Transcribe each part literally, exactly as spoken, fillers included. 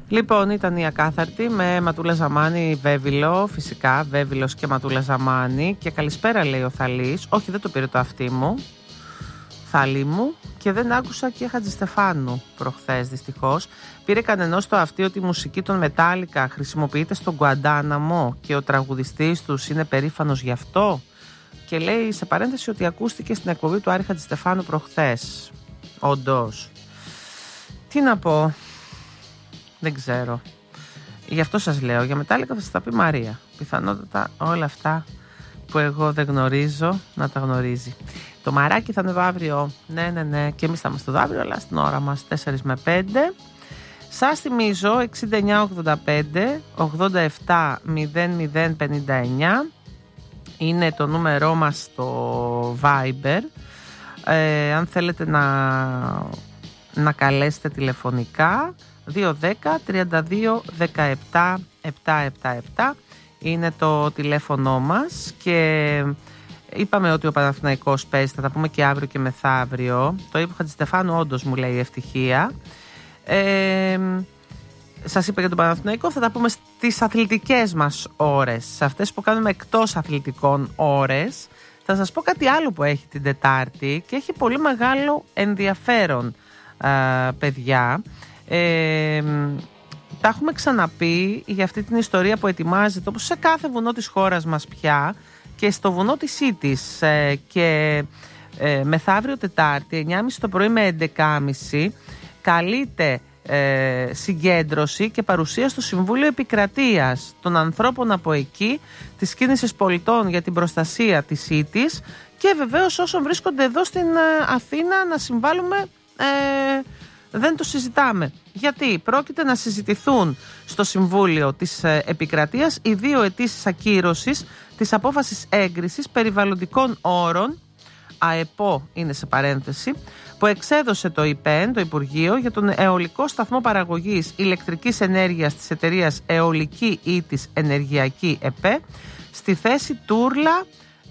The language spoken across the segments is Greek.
Λοιπόν, ήταν η Ακάθαρτη με Ματούλα Ζαμάνη, Βέβυλο, φυσικά, Βέβυλος και Ματούλα Ζαμάνη. Και καλησπέρα, λέει ο Θαλής. Όχι, δεν το πήρε το αυτί μου, Θαλή μου. Και δεν άκουσα και Χατζηστεφάνου προχθές, δυστυχώς. Πήρε κανενός το αυτί ότι η μουσική των Μετάλλικα χρησιμοποιείται στον Γκουαντάναμο και ο τραγουδιστής τους είναι περήφανος γι' αυτό. Και λέει σε παρένθεση ότι ακούστηκε στην εκπομπή του Άρη Χατζηστεφάνου προχθές. Όντως. Τι να πω. Δεν ξέρω. Γι' αυτό σας λέω. Για Μετάλλικα θα σας τα πει Μαρία. Πιθανότατα όλα αυτά που εγώ δεν γνωρίζω να τα γνωρίζει. Το μαράκι θα είναι εδώ αύριο. Ναι, ναι, ναι. Και εμείς θα είμαστε εδώ αύριο, αλλά στην ώρα μας τέσσερα με πέντε. Σας θυμίζω εξήντα εννιά ογδόντα πέντε ογδόντα επτά μηδέν μηδέν πενήντα εννιά. Είναι το νούμερό μας στο Viber. Ε, αν θέλετε να, να καλέσετε τηλεφωνικά, δύο ένα μηδέν τρία δύο ένα επτά επτά επτά επτά είναι το τηλέφωνο μας. Και είπαμε ότι ο Παναθηναϊκός παίζει, θα τα πούμε και αύριο και μεθαύριο. Το είπε ο Χατζηστεφάνου, όντως μου λέει ευτυχία. Ε, σας είπα για τον Παναθηναϊκό, θα τα πούμε στις αθλητικές μας ώρες, σε αυτές που κάνουμε εκτός αθλητικών ώρες. Θα σας πω κάτι άλλο που έχει την Τετάρτη και έχει πολύ μεγάλο ενδιαφέρον, α, παιδιά. Ε, τα έχουμε ξαναπεί για αυτή την ιστορία που ετοιμάζεται, όπως σε κάθε βουνό της χώρας μας πια, και στο βουνό της Ήτης. Ε, και ε, μεθαύριο Τετάρτη, εννιά και μισή το πρωί με έντεκα και μισή, καλείται ε, συγκέντρωση και παρουσία στο Συμβούλιο Επικρατείας των ανθρώπων από εκεί, της κίνησης πολιτών για την προστασία της Ήτης, και βεβαίως όσων βρίσκονται εδώ στην ε, Αθήνα να συμβάλλουμε. Ε, δεν το συζητάμε. Γιατί πρόκειται να συζητηθούν στο Συμβούλιο της Επικρατείας οι δύο αιτήσεις ακύρωσης της απόφασης έγκρισης περιβαλλοντικών όρων, ΑΕΠΟ είναι σε παρένθεση, που εξέδωσε το ΙΠΕΝ, το Υπουργείο, για τον αιωλικό σταθμό παραγωγής ηλεκτρικής ενέργειας της εταιρείας Αιωλική Ήτης Ενεργειακή ΕΠΕ στη θέση Τούρλα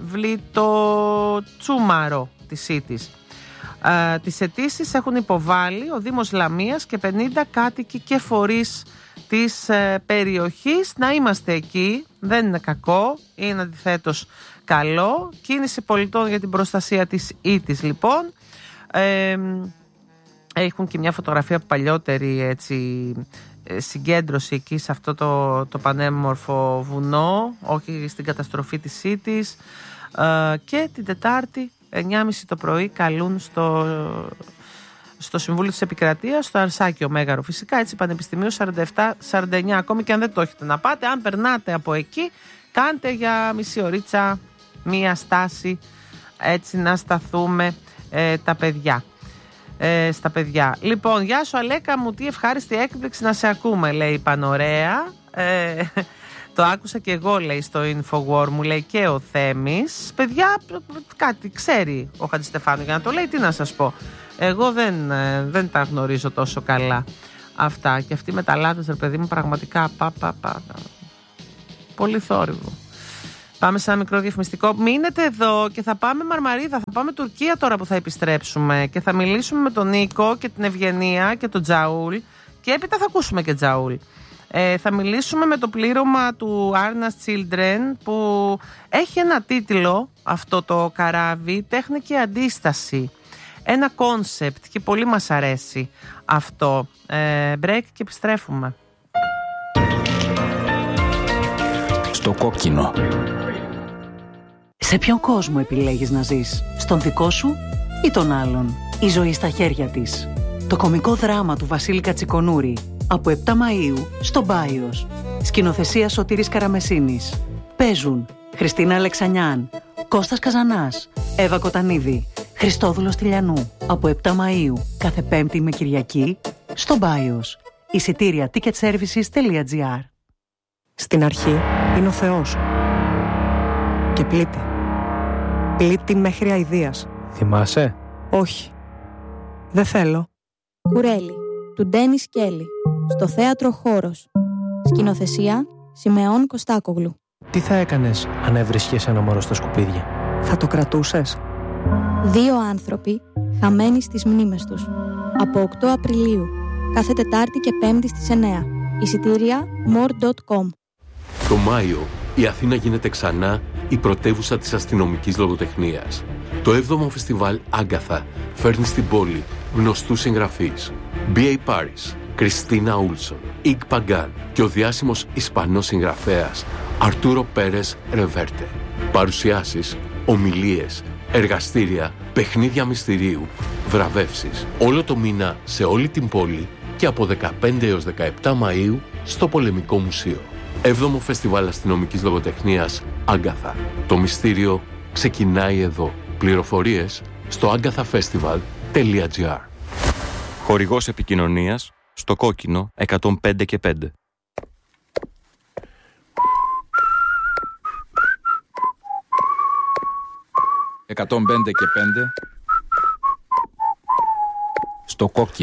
Βλητοτσούμαρο της Ήτης. Uh, τις αιτήσεις έχουν υποβάλει ο Δήμος Λαμίας και πενήντα κάτοικοι και φορείς της uh, περιοχής. Να είμαστε εκεί, δεν είναι κακό, είναι αντιθέτως καλό. Κίνηση πολιτών για την προστασία της Ήτης, λοιπόν. Ε, έχουν και μια φωτογραφία από παλιότερη, έτσι, συγκέντρωση εκεί σε αυτό το, το πανέμορφο βουνό, όχι στην καταστροφή της Ήτης. Uh, και την Τετάρτη εννιά και μισή το πρωί καλούν στο, στο Συμβούλιο της Επικρατείας, στο Αρσάκιο Μέγαρο, φυσικά, έτσι, Πανεπιστημίου σαράντα επτά σαράντα εννιά. Ακόμη και αν δεν το έχετε να πάτε, αν περνάτε από εκεί, κάντε για μισή ωρίτσα μία στάση, έτσι να σταθούμε ε, τα παιδιά. Ε, στα παιδιά. Λοιπόν, γεια σου Αλέκα μου, τι ευχάριστη έκπληξη να σε ακούμε, λέει Πανωρέα. Ε, Το άκουσα και εγώ, λέει, στο Infowar, μου λέει και ο Θέμης. Παιδιά, κάτι ξέρει ο Χατζηστεφάνου για να το λέει, τι να σας πω. Εγώ δεν, δεν τα γνωρίζω τόσο καλά αυτά. Και αυτοί με τα λάθος, ρε παιδί μου, πραγματικά πα, πα, πα, πολύ θόρυβο. Πάμε σε ένα μικρό διαφημιστικό. Μείνετε εδώ και θα πάμε Μαρμαρίδα, θα πάμε Τουρκία τώρα που θα επιστρέψουμε. Και θα μιλήσουμε με τον Νίκο και την Ευγενία και τον Τζαούλ. Και έπειτα θα ακούσουμε και Τζαούλ. Ε, θα μιλήσουμε με το πλήρωμα του Arnas Children, που έχει ένα τίτλο, αυτό το καράβι, τέχνη και αντίσταση. Ένα κόνσεπτ και πολύ μας αρέσει αυτό. Ε, break και επιστρέφουμε. Στο κόκκινο. Σε ποιον κόσμο επιλέγεις να ζεις? Στον δικό σου ή τον άλλον? Η ζωή στα χέρια της. Το κωμικό δράμα του Βασίλη Κατσικονούρη. Από επτά Μαΐου στο Μπάιος. Σκηνοθεσία Σωτήρης Καραμεσίνης. Παίζουν Χριστίνα Αλεξανιάν, Κώστας Καζανάς, Εύα Κοτανίδη, Χριστόδουλος Τηλιανού. Από επτά Μαΐου κάθε Πέμπτη με Κυριακή στο Μπάιος. Εισιτήρια ticketservices τελεία gr. Στην αρχή είναι ο Θεός. Και πλήττει. Πλήττει μέχρι αηδίας. Θυμάσαι? Όχι. Δεν θέλω. Κουρέλι, του Ντένις Κέλλη, στο θέατρο Χώρος. Σκηνοθεσία Σιμεών Κωστάκογλου. Τι θα έκανες αν έβρισκες ένα μωρό στα σκουπίδια? Θα το κρατούσες? Δύο άνθρωποι χαμένοι στις μνήμες τους. Από οκτώ Απριλίου, κάθε Τετάρτη και Πέμπτη στις εννέα. Εισιτήρια more τελεία com. Το Μάιο η Αθήνα γίνεται ξανά η πρωτεύουσα της αστυνομικής λογοτεχνίας. Το έβδομο φεστιβάλ Άγκαθα φέρνει στην πόλη γνωστούς συγγραφείς. μπι έι Paris, Κριστίνα Ούλσον, Ικ Παγκάν και ο διάσημος Ισπανός συγγραφέας Αρτούρο Πέρες Ρεβέρτε. Παρουσιάσεις, ομιλίες, εργαστήρια, παιχνίδια μυστηρίου, βραβεύσεις. Όλο το μήνα σε όλη την πόλη και από δεκαπέντε έως δεκαεπτά Μαΐου στο Πολεμικό Μουσείο. Έβδομο Φεστιβάλ Αστυνομικής Λογοτεχνίας Άγκαθα. Το μυστήριο ξεκινάει εδώ. Πληροφορίες στο agathafestival τελεία τζι άρ. Χορηγός επικοινωνίας στο Κόκκινο εκατόν πέντε και πέντε. εκατόν πέντε και πέντε στο Κόκκινο.